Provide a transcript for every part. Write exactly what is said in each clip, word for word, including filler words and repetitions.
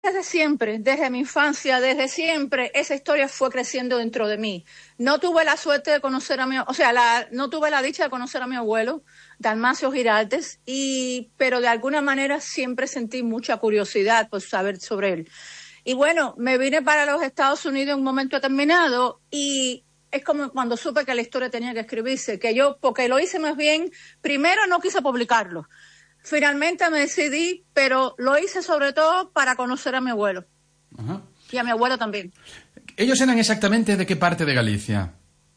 desde siempre, desde mi infancia, desde siempre, esa historia fue creciendo dentro de mí. No tuve la suerte de conocer a mi, o sea, la, no tuve la dicha de conocer a mi abuelo, Dalmacio Giraldes, y, pero de alguna manera siempre sentí mucha curiosidad por saber sobre él. Y bueno, me vine para los Estados Unidos en un momento determinado y es como cuando supe que la historia tenía que escribirse, que yo, porque lo hice más bien, primero no quise publicarlo. Finalmente me decidí, pero lo hice sobre todo para conocer a mi abuelo. Ajá. Y a mi abuelo también. ¿Ellos eran exactamente de qué parte de Galicia?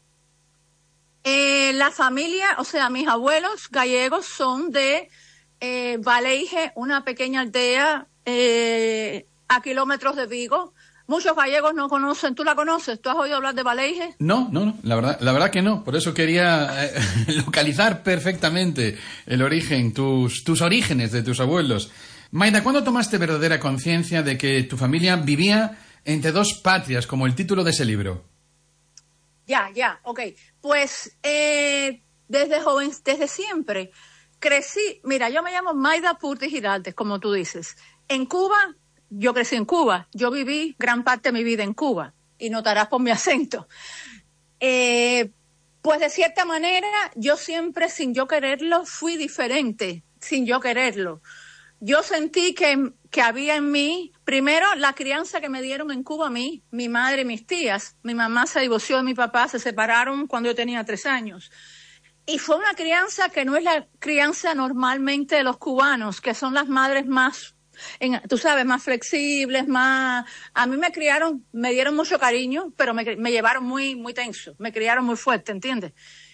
Eh, la familia, o sea, mis abuelos gallegos son de eh, Valeije, una pequeña aldea eh, a kilómetros de Vigo. Muchos gallegos no conocen. ¿Tú la conoces? ¿Tú has oído hablar de Valeije? No, no, no, la verdad, la verdad que no. Por eso quería eh, localizar perfectamente el origen, tus, tus orígenes de tus abuelos. Maida, ¿cuándo tomaste verdadera conciencia de que tu familia vivía entre dos patrias, como el título de ese libro? Ya, ya, ok. Pues eh, desde joven, desde siempre, crecí. Mira, yo me llamo Maida Purti Giraldes, como tú dices. En Cuba, yo crecí en Cuba. Yo viví gran parte de mi vida en Cuba. Y notarás por mi acento. Eh, pues de cierta manera, yo siempre, sin yo quererlo, fui diferente, sin yo quererlo. Yo sentí que, que había en mí, primero, la crianza que me dieron en Cuba a mí, mi madre y mis tías. Mi mamá se divorció de mi papá, se separaron cuando yo tenía tres años. Y fue una crianza que no es la crianza normalmente de los cubanos, que son las madres más, en, tú sabes, más flexibles, más... A mí me criaron, me dieron mucho cariño, pero me, me llevaron muy, muy tenso, me criaron muy fuerte, ¿entiendes?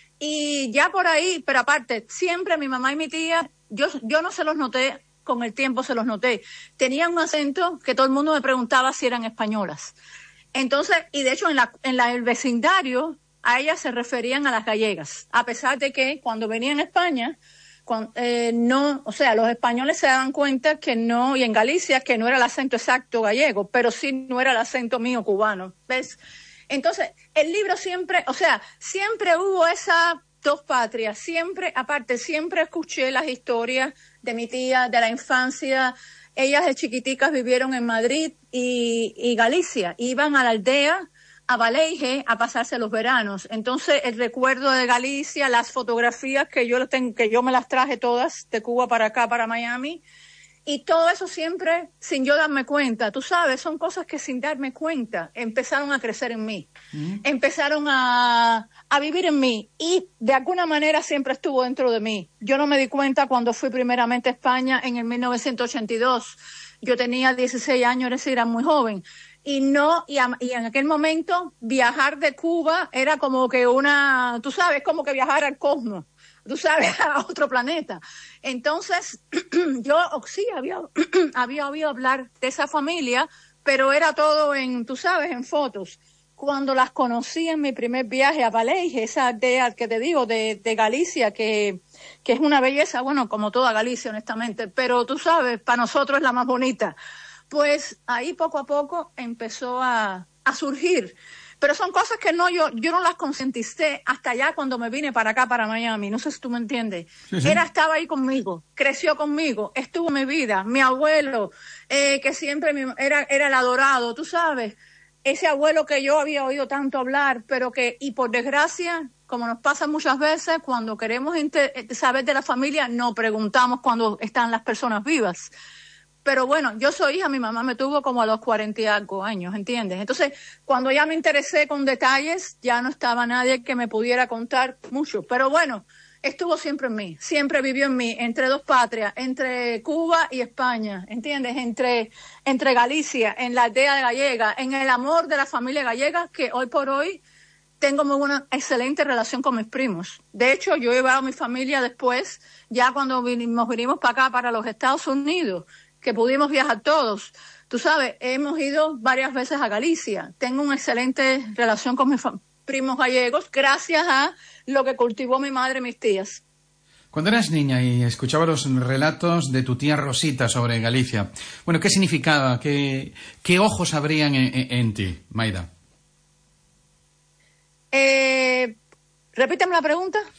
Y ya por ahí, pero aparte, siempre mi mamá y mi tía, yo, yo no se los noté, con el tiempo se los noté. Tenían un acento que todo el mundo me preguntaba si eran españolas. Entonces, y de hecho en la, en la, el vecindario a ellas se referían a las gallegas, a pesar de que cuando venían a España, cuando, eh, no, o sea, los españoles se daban cuenta que no, y en Galicia, que no era el acento exacto gallego, pero sí no era el acento mío cubano, ¿ves? Entonces, el libro siempre, o sea, siempre hubo esas dos patrias, siempre, aparte, siempre escuché las historias de mi tía, de la infancia. Ellas de chiquiticas vivieron en Madrid y, y Galicia, iban a la aldea, a Valeije, a pasarse los veranos. Entonces, el recuerdo de Galicia, las fotografías que yo, tengo, que yo me las traje todas de Cuba para acá, para Miami, y todo eso siempre sin yo darme cuenta. Tú sabes, son cosas que sin darme cuenta empezaron a crecer en mí, mm. empezaron a, a vivir en mí y de alguna manera siempre estuvo dentro de mí. Yo no me di cuenta cuando fui primeramente a España en el mil novecientos ochenta y dos. Yo tenía dieciséis años, es decir, era muy joven. Y no, y, a, y en aquel momento viajar de Cuba era como que una, tú sabes, como que viajar al cosmos. Tú sabes, a otro planeta. Entonces, yo sí había, había oído hablar de esa familia, pero era todo en, tú sabes, en fotos. Cuando las conocí en mi primer viaje a Valeije, esa aldea que te digo, de, de Galicia, que, que es una belleza, bueno, como toda Galicia, honestamente, pero tú sabes, para nosotros es la más bonita. Pues ahí poco a poco empezó a, a surgir. Pero son cosas que no yo yo no las concienticé hasta allá cuando me vine para acá, para Miami. No sé si tú me entiendes. Sí, sí. Era, estaba ahí conmigo, creció conmigo, estuvo en mi vida. Mi abuelo, eh, que siempre me, era, era el adorado, tú sabes. Ese abuelo que yo había oído tanto hablar, pero que, y por desgracia, como nos pasa muchas veces, cuando queremos inter- saber de la familia, no preguntamos cuando están las personas vivas. Pero bueno, yo soy hija, mi mamá me tuvo como a los cuarenta y algo años, ¿entiendes? Entonces, cuando ya me interesé con detalles, ya no estaba nadie que me pudiera contar mucho. Pero bueno, estuvo siempre en mí, siempre vivió en mí, entre dos patrias, entre Cuba y España, ¿entiendes? Entre, entre Galicia, en la aldea de gallega, en el amor de la familia gallega, que hoy por hoy tengo muy una excelente relación con mis primos. De hecho, yo he llevado a mi familia después, ya cuando vinimos, nos vinimos para acá, para los Estados Unidos, que pudimos viajar todos. Tú sabes, hemos ido varias veces a Galicia. Tengo una excelente relación con mis primos gallegos gracias a lo que cultivó mi madre y mis tías. Cuando eras niña y escuchaba los relatos de tu tía Rosita sobre Galicia, bueno, ¿qué significaba? ¿Qué, qué ojos abrían en, en, en ti, Maida? Eh, repíteme la pregunta.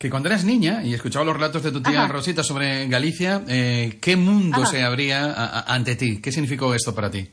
que cuando eras niña y escuchaba los relatos de tu tía Ajá. Rosita sobre Galicia, eh, ¿qué mundo Ajá. se abría a- a- ante ti? ¿Qué significó esto para ti?